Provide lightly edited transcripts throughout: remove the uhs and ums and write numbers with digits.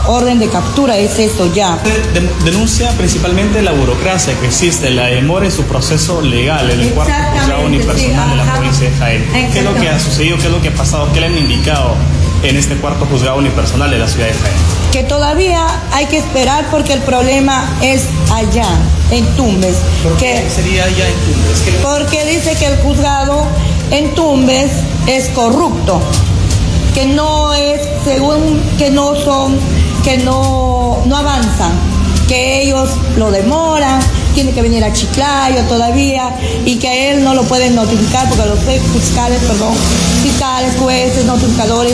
orden de captura, es eso ya. Denuncia principalmente la burocracia que existe, la demora en su proceso legal en el cuarto juzgado unipersonal de la provincia de Jaén. ¿Qué es lo que ha sucedido? ¿Qué es lo que ha pasado? ¿Qué le han indicado en este cuarto juzgado unipersonal de la ciudad de Jaén? Que todavía hay que esperar porque el problema es allá, en Tumbes. ¿Por qué sería allá en Tumbes? Porque dice que el juzgado en Tumbes es corrupto, que no es, según que no son, que no avanzan, que ellos lo demoran, tiene que venir a Chiclayo todavía y que a él no lo pueden notificar porque los fiscales, jueces, notificadores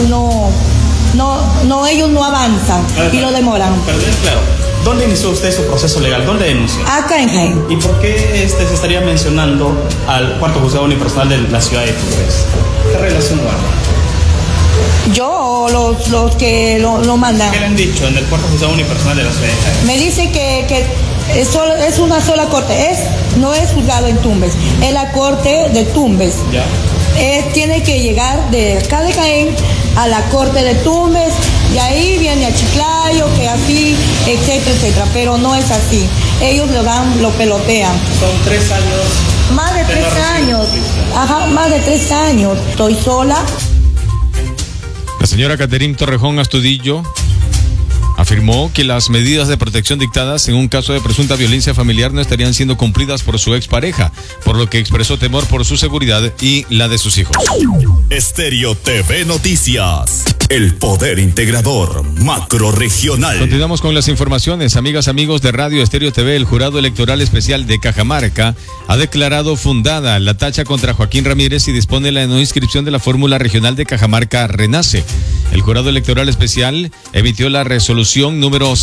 ellos no avanzan y lo demoran. Claro. ¿Dónde inició usted su proceso legal? ¿Dónde denunció? Acá en Jaén. ¿Y por qué se estaría mencionando al cuarto juzgado unipersonal de la ciudad de Tumbes? ¿Qué relación guarda? Yo o los que lo mandan. ¿Qué le han dicho en el cuarto juzgado unipersonal de la ciudad de Jaén? Me dice que es una sola corte, no es juzgado en Tumbes, es la corte de Tumbes. ¿Ya? Tiene que llegar de acá de Jaén a la corte de Tumbes y ahí viene a Chiclayo, que así, etcétera, pero no es así. Ellos lo pelotean. Son 3 años. Más de 3 años. Ajá, más de 3 años. Estoy sola. La señora Caterín Torrejón Astudillo afirmó que las medidas de protección dictadas en un caso de presunta violencia familiar no estarían siendo cumplidas por su expareja, por lo que expresó temor por su seguridad y la de sus hijos. Estéreo TV Noticias, el poder integrador macrorregional. Continuamos con las informaciones, amigas, amigos de Radio Estéreo TV. El Jurado Electoral Especial de Cajamarca ha declarado fundada la tacha contra Joaquín Ramírez y dispone la no inscripción de la fórmula regional de Cajamarca Renace. El Jurado Electoral Especial emitió la resolución número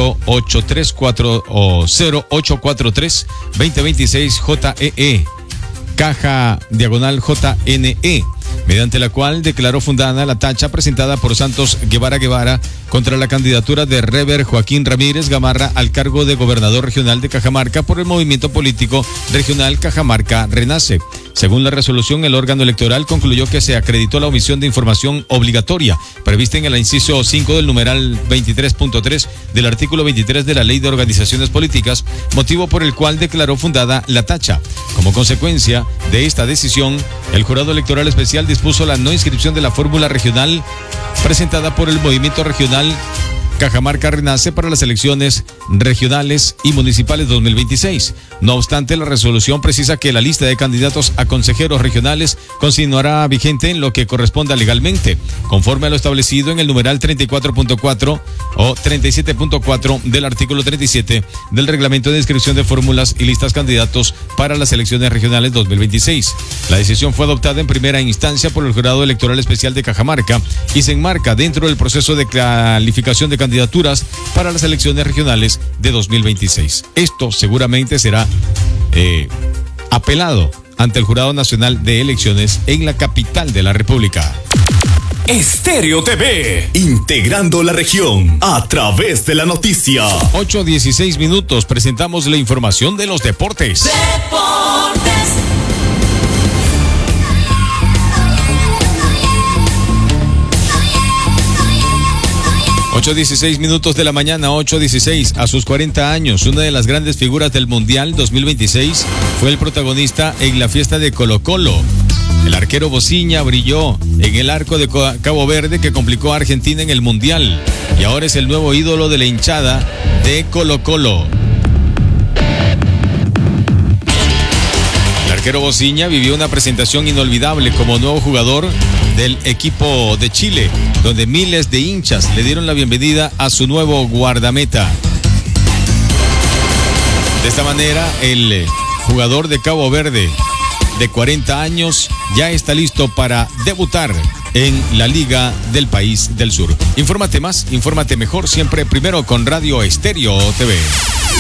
0843-2026 JEE, caja diagonal JNE, mediante la cual declaró fundada la tacha presentada por Santos Guevara contra la candidatura de Rever Joaquín Ramírez Gamarra al cargo de gobernador regional de Cajamarca por el movimiento político regional Cajamarca Renace. Según la resolución, el órgano electoral concluyó que se acreditó la omisión de información obligatoria prevista en el inciso 5 del numeral 23.3 del artículo 23 de la Ley de Organizaciones Políticas, motivo por el cual declaró fundada la tacha. Como consecuencia de esta decisión, el Jurado Electoral Especial dispuso la no inscripción de la fórmula regional presentada por el movimiento regional Cajamarca Renace para las elecciones regionales y municipales 2026. No obstante, la resolución precisa que la lista de candidatos a consejeros regionales continuará vigente en lo que corresponda legalmente, conforme a lo establecido en el numeral 34.4 o 37.4 del artículo 37 del Reglamento de Inscripción de Fórmulas y Listas Candidatos para las elecciones regionales 2026. La decisión fue adoptada en primera instancia por el Jurado Electoral Especial de Cajamarca y se enmarca dentro del proceso de calificación de candidaturas para las elecciones regionales de 2026. Esto seguramente será apelado ante el Jurado Nacional de Elecciones en la capital de la República. Estéreo TV, integrando la región a través de la noticia. 8:16 minutos, presentamos la información de los deportes. 8:16 minutos de la mañana, 8:16. A sus 40 años, una de las grandes figuras del Mundial 2026 fue el protagonista en la fiesta de Colo-Colo. El arquero Bociña brilló en el arco de Cabo Verde que complicó a Argentina en el Mundial y ahora es el nuevo ídolo de la hinchada de Colo-Colo. El arquero Bociña vivió una presentación inolvidable como nuevo jugador del equipo de Chile, donde miles de hinchas le dieron la bienvenida a su nuevo guardameta. De esta manera, el jugador de Cabo Verde, de 40 años, ya está listo para debutar en la Liga del País del Sur. Infórmate más, infórmate mejor, siempre primero con Radio Estéreo TV.